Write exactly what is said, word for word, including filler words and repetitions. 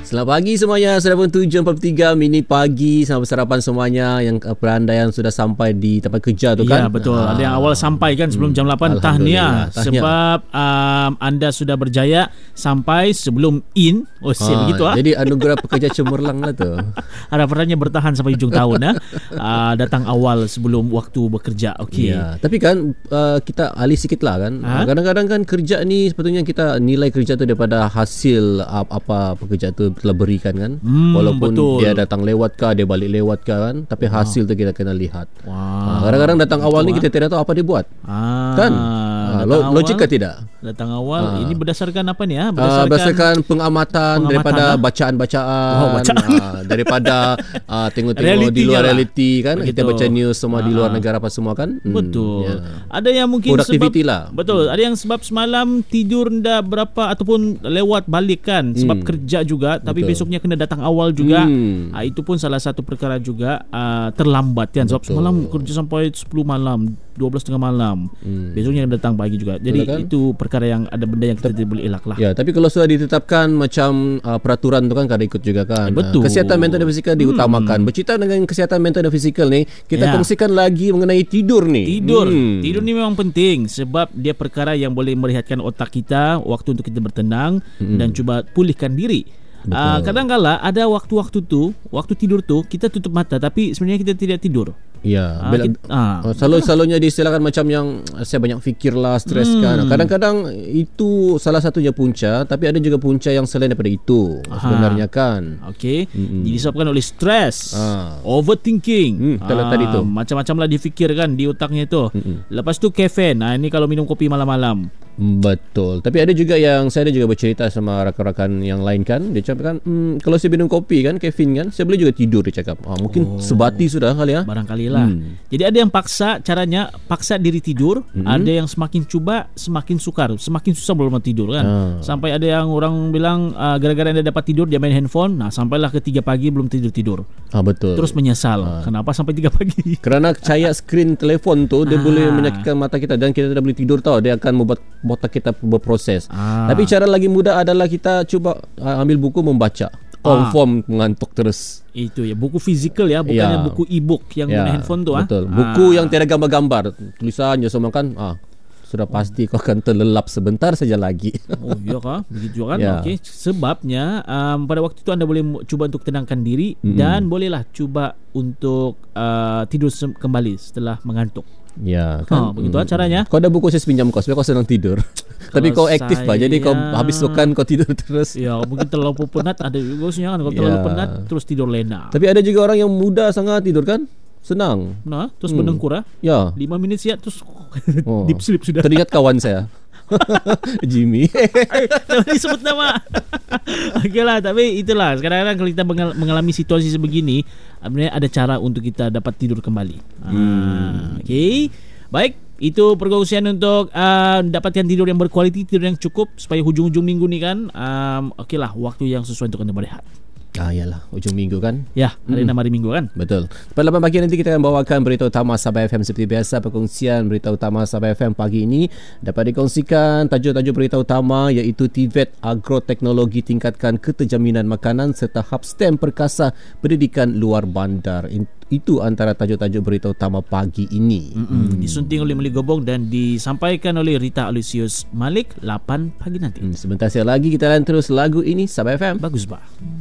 Selamat pagi semuanya. Sudah pun tujuh empat puluh tiga Mini Pagi. Selamat bersarapan semuanya. Yang beranda yang sudah sampai di tempat kerja tu kan. Ya betul. Ha. Ada yang awal sampai kan sebelum hmm. jam lapan. Tahniah. Sebab um, anda sudah berjaya sampai sebelum in. Oh siap ha, begitu ah. Jadi anugerah pekerja cemerlang lah tu. Harapannya bertahan sampai hujung tahun ya. Uh, datang awal sebelum waktu bekerja. Okey. Ya, tapi kan uh, kita alih sikit lah kan. Ha? Kadang-kadang kan kerja ni sepatutnya kita nilai kerja tu daripada hasil uh, apa pekerja tu telah berikan kan. Hmm, walaupun betul. Dia datang lewat kah, dia balik lewat kah kan, tapi wow. hasil tu kita kena lihat. Wow. Ha, kadang-kadang datang betul awal ni kita tidak tahu apa dia buat. Ah, kan? Ha, lo, logika tidak? Datang awal ha. Ini berdasarkan apa ni ya? Berdasarkan, uh, berdasarkan pengamatan, pengamatan daripada lah. bacaan-bacaan. Oh, bacaan. Uh, daripada uh, tengok-tengok di luar realiti kan. Begitu. Kita baca news semua ha. di luar negara apa semua kan. Hmm, betul. Ya. Ada yang mungkin sebab lah. Betul. Ada yang sebab semalam tidur ndak berapa ataupun lewat balik kan sebab hmm. kerja juga, tapi betul. Besoknya kena datang awal juga. Hmm. Ha, itu pun salah satu perkara juga uh, terlambat kan. Sebab betul. Semalam kerja sampai sepuluh malam, dua belas tengah malam. Hmm. Besoknya datang pagi juga. Jadi kan? Itu perkara yang ada benda yang kita tidak boleh elak lah. Ya, tapi kalau sudah ditetapkan macam uh, peraturan tu kan kada ikut juga kan. Eh, betul. Uh, kesihatan mental dan fizikal hmm. diutamakan. Bercerita dengan kesihatan mental dan fizikal ni, kita ya. kongsikan lagi mengenai tidur ni. Tidur. Hmm. Tidur ni memang penting sebab dia perkara yang boleh merehatkan otak kita, waktu untuk kita bertenang hmm. dan cuba pulihkan diri. Uh, kadang-kala ada waktu-waktu tu, waktu tidur tu kita tutup mata tapi sebenarnya kita tidak tidur. Ya, uh, kita, uh, selalu-selalunya diistilahkan macam yang saya banyak fikir lah, stres hmm. kan. Kadang-kadang itu salah satunya punca, tapi ada juga punca yang selain daripada itu. Aha. Sebenarnya kan. Okey. Hmm. Disebabkan oleh stres, uh. overthinking. Hmm, uh, tadi tu. Macam-macam lah difikirkan di otaknya tu. Hmm. Lepas tu caffeine. Nah, ini kalau minum kopi malam-malam. Betul. Tapi ada juga yang saya ada juga bercerita sama rakan-rakan yang lain kan. Dia cakap kan, hmm, kalau saya minum kopi kan, kafein kan, saya boleh juga tidur, dia cakap. Ah, mungkin oh, sebati sudah kali ya. Barangkali lah. Hmm. Jadi ada yang paksa, caranya paksa diri tidur. Hmm. Ada yang semakin cuba semakin sukar, semakin susah belum tidur kan. Ah. Sampai ada yang orang bilang uh, gara-gara dia dapat tidur dia main handphone. Nah, sampailah ke tiga pagi belum tidur-tidur. Ah, betul. Terus menyesal. Ah. Kenapa sampai tiga pagi? Kerana cahaya skrin telefon tu dia ah. boleh menyakitkan mata kita dan kita tidak boleh tidur tau. Dia akan membuat otak kita berproses. Ah. Tapi cara lagi mudah adalah kita cuba uh, ambil buku membaca. Confirm ah. mengantuk terus. Itu ya, buku fizikal ya, bukannya ya. buku e-book yang ya. guna handphone tu. Betul. Ah. Buku ah. yang tiada gambar-gambar, tulisannya semua kan. Ah. Sudah pasti kau akan terlelap sebentar saja lagi. Oh iya kah? Begitu kan? Ya. Okey. Sebabnya um, pada waktu itu anda boleh cuba untuk tenangkan diri mm-hmm. dan bolehlah cuba untuk uh, tidur sem- kembali setelah mengantuk. Ya kan. Ha, begitu lah caranya. Kau ada buku saya pinjam kau supaya kau senang tidur. Tapi kau aktif lah. Jadi kau habis makan kau tidur terus. Ya, mungkin terlalu penat ada bagusnya kan. Kalau terlalu ya. penat terus tidur lena. Tapi ada juga orang yang mudah sangat tidur kan. Senang. Nah, terus hmm. berdengkur ah. Ya. lima minit siap terus oh. deep sleep sudah. Teringat kawan saya. Jimmy. Jangan disebut nama. Okeylah, tapi itulah. Kadang-kadang kalau kita mengalami situasi sebegini, sebenarnya ada cara untuk kita dapat tidur kembali. Hmm. Okey. Baik, itu perkongsian untuk uh, dapatkan tidur yang berkualiti, tidur yang cukup supaya hujung-hujung minggu ni kan um, okeylah, waktu yang sesuai untuk anda berehat. Ah, yalah, hujung minggu kan. Ya, hari enam hmm. hari minggu kan. Betul. Pada lapan pagi nanti kita akan bawakan berita utama Sabah F M seperti biasa. Perkongsian berita utama Sabah F M pagi ini dapat dikongsikan tajuk-tajuk berita utama iaitu T V E T Agroteknologi tingkatkan keterjaminan makanan serta hub STEM perkasa pendidikan luar bandar. Itu antara tajuk-tajuk berita utama pagi ini. Mm-mm. Disunting oleh Meli Gobong dan disampaikan oleh Rita Alusius Malik lapan pagi nanti. Hmm, sebentar sekali lagi kita akan terus lagu ini Sabah F M. Bagus bah.